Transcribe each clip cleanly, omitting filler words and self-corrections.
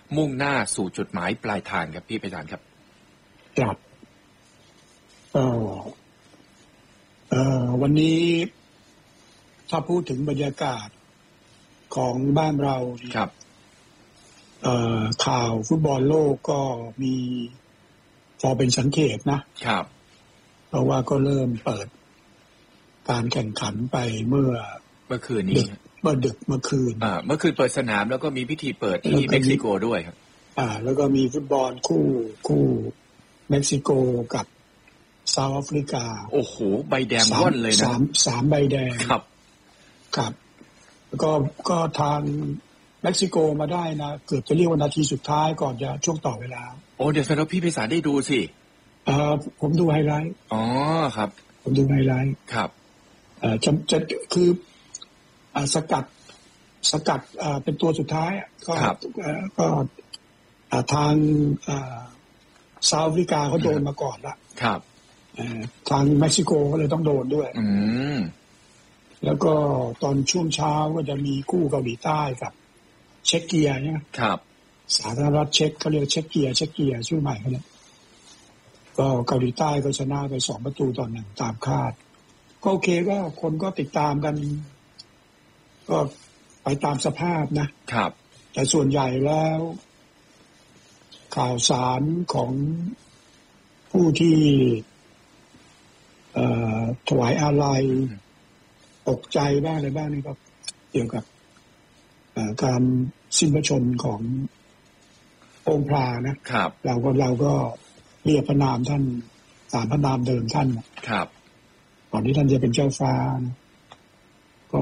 มุ่งหน้าสู่จุดหมายปลายทางครับพี่ไพศาลครับครับวันนี้ถ้าพูดถึงบรรยากาศของบ้านเราครับข่าวฟุตบอลโลกก็มีพอเป็นสังเกตนะครับเพราะว่าก็เริ่มเปิดการแข่งขันไปเมื่อคืนนี้เมื่อคืนเมื่อคืนเปิดสนามแล้วก็มีพิธีเปิดที่เม็กซิโกด้วยครับแล้วก็มีฟุตบอลคู่เม็กซิโกกับเซาท์แอฟริกาโอ้โหใบแดงว่อนเลยนะสามใบแดงครับแล้วก็ทางเม็กซิโกมาได้นะเกือบจะเรียกว่านาทีสุดท้ายก่อนจะช่วงต่อเวลาโอ้เดี๋ยวสำหรับพี่ไพศาลได้ดูสิผมดูไฮไลท์อ๋อครับผมดูไฮไลท์ครับจะคือสกัดเป็นตัวสุดท้ายก็ทางเซาท์แอฟริกาเขาโดนมาก่อนละครับทางเม็กซิโกก็เลยต้องโดนด้วยแล้วก็ตอนช่วงเช้าก็จะมีคู่เกาหลีใต้กับเช็กเกียใช่ไหมครับสาธารณรัฐเช็กเขาเรียกเช็กเกียชื่อใหม่เขาเนี่ยก็เกาหลีใต้ก็ชนะไป2-1ตามคาดก็โอเคก็คนก็ติดตามกันก็ไปตามสภาพนะครับแต่ส่วนใหญ่แล้วข่าวสารของผู้ที่ถวายอาลัยตกใจบ้างอะไรบ้างนี่ก็เกี่ยวกับการสิ้นพระชนม์ขององค์พระนะครับเราก็เรียกพระนามท่านตามพระนามเดิมท่านครับก่อนที่ท่านจะเป็นเจ้าฟ้าก็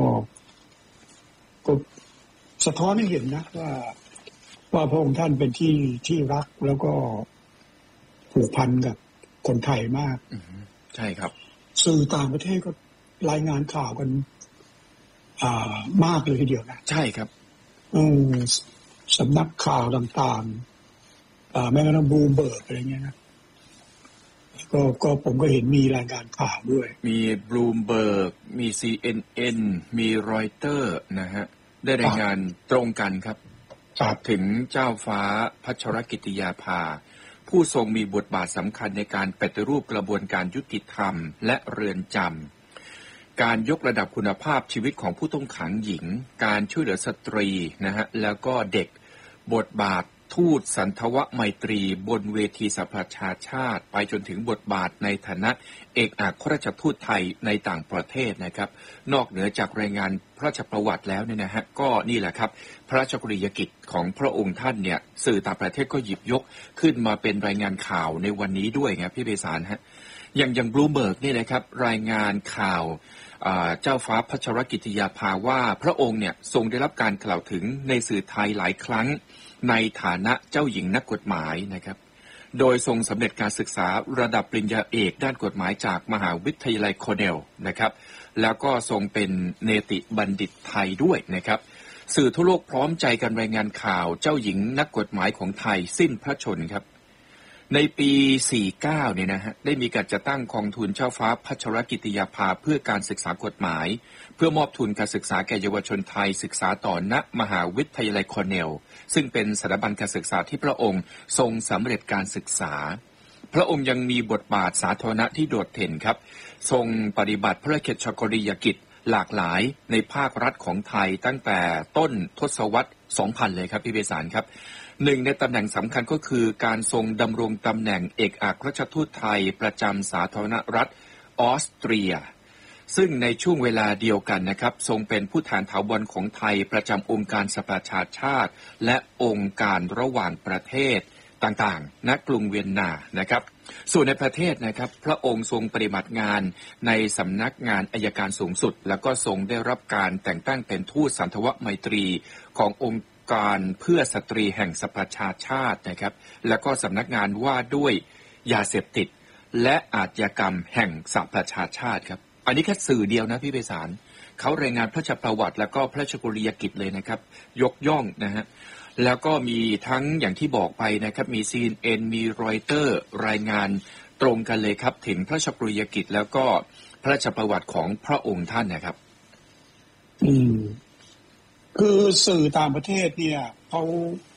สะท้อนให้เห็นนะว่าพระองค์ท่านเป็นที่รักแล้วก็ผูกพันกับคนไทยมากใช่ครับสื่อต่างประเทศก็รายงานข่าวกันมากเลยทีเดียวนะใช่ครับสำนักข่าวต่างๆแม้กระทั่งบลูมเบิร์กอะไรเงี้ยนะก็ผมก็เห็นมีรายงานข่าวด้วยมีบลูมเบิร์กมี CNN มีรอยเตอร์นะฮะได้รายงานตรงกันครับถึงเจ้าฟ้าพัชรกิติยาภาผู้ทรงมีบทบาทสำคัญในการปฏิรูปกระบวนการยุติธรรมและเรือนจำการยกระดับคุณภาพชีวิตของผู้ต้องขังหญิงการช่วยเหลือสตรีนะฮะแล้วก็เด็กบทบาททูตสันทวไมตรีบนเวทีสหประชาชาติไปจนถึงบทบาทในฐานะเอกอัครราชทูตไทยในต่างประเทศนะครับนอกเหนือจากรายงานพระราชประวัติแล้วเนี่ยนะฮะก็นี่แหละครับพระราชกรณียกิจของพระองค์ท่านเนี่ยสื่อต่างประเทศก็หยิบยกขึ้นมาเป็นรายงานข่าวในวันนี้ด้วยไงพี่เบสารฮะอย่างบลูเบิร์กนี่นะครับรายงานข่าวเจ้าฟ้าพัชรกิติยาภาว่าพระองค์เนี่ยทรงได้รับการกล่าวถึงในสื่อไทยหลายครั้งในฐานะเจ้าหญิงนักกฎหมายนะครับโดยทรงสำเร็จการศึกษาระดับปริญญาเอกด้านกฎหมายจากมหาวิทยาลัยโคเนลนะครับแล้วก็ทรงเป็นเนติบัณฑิตไทยด้วยนะครับสื่อทั่วโลกพร้อมใจกันรายงานข่าวเจ้าหญิงนักกฎหมายของไทยสิ้นพระชนม์ครับในปี 49 เนี่ยนะฮะได้มีการจัดตั้งกองทุนเจ้าฟ้าพัชรกิติยาภาเพื่อการศึกษากฎหมายเพื่อมอบทุนการศึกษาแก่เยาวชนไทยศึกษาต่อณมหาวิทยาลัยโคเนลซึ่งเป็นสถาบันการศึกษาที่พระองค์ทรงสำเร็จการศึกษาพระองค์ยังมีบทบาทสาธารณะที่โดดเด่นครับทรงปฏิบัติพระราชกรณียกิจหลากหลายในภาครัฐของไทยตั้งแต่ต้นทศวรรษ 2000 เลยครับพี่เบสารครับหนึ่งในตำแหน่งสำคัญก็คือการทรงดำรงตำแหน่งเอกอัครราชทูตไทยประจำสาธารณรัฐออสเตรียซึ่งในช่วงเวลาเดียวกันนะครับทรงเป็นผู้แทนถาวรของไทยประจำองค์การสหประชาชาติและองค์การระหว่างประเทศต่างๆณกรุงเวียนนานะครับส่วนในประเทศนะครับพระองค์ทรงปฏิบัติงานในสำนักงานอัยการสูงสุดแล้วก็ทรงได้รับการแต่งตั้งเป็นทูตสันทวไมตรีขององค์การเพื่อสตรีแห่งสหประชาชาตินะครับแล้วก็สำนักงานว่าด้วยยาเสพติดและอาชญากรรมแห่งสหประชาชาติครับอันนี้แค่สื่อเดียวนะพี่ไพศาลเขารายงานพระราชประวัติแล้วก็พระราชกรณียกิจเลยนะครับยกย่องนะฮะแล้วก็มีทั้งอย่างที่บอกไปนะครับมี CNN มีรอยเตอร์รายงานตรงกันเลยครับถึงพระราชกรณียกิจแล้วก็พระราชประวัติของพระองค์ท่านนะครับคือสื่อต่างประเทศเนี่ยเขา